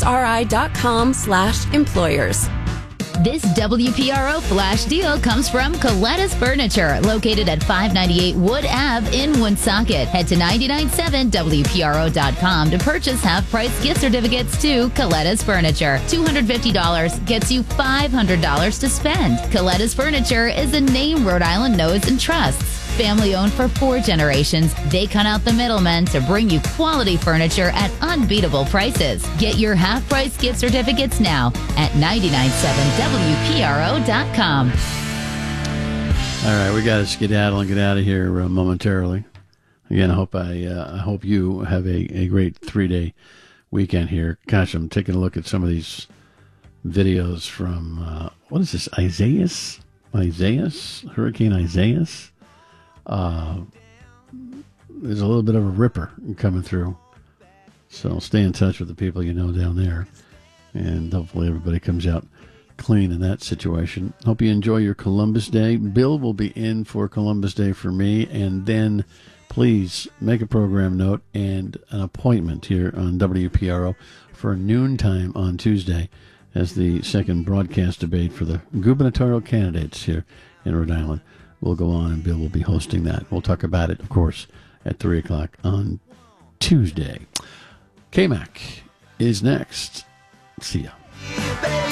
ssri.com/employers. This WPRO flash deal comes from Colettas Furniture, located at 598 Wood Ave in Woonsocket. Head to 997WPRO.com to purchase half-price gift certificates to Colettas Furniture. $250 gets you $500 to spend. Colettas Furniture is a name Rhode Island knows and trusts. Family owned for 4 generations, they cut out the middlemen to bring you quality furniture at unbeatable prices. Get your half-price gift certificates now at 997WPRO.com. All right, we got to skedaddle and get out of here momentarily. Again, I hope you have a great 3-day weekend here. Gosh, I'm taking a look at some of these videos from what is this? Isaias, Hurricane Isaias. There's a little bit of a ripper coming through, so stay in touch with the people you know down there, and hopefully everybody comes out clean in that situation. Hope you enjoy your Columbus Day. Bill will be in for Columbus Day for me, and then please make a program note and an appointment here on WPRO for noontime on Tuesday as the second broadcast debate for the gubernatorial candidates here in Rhode Island will go on, and Bill will be hosting that. We'll talk about it, of course, at 3 o'clock on Tuesday. KMAC is next. See ya.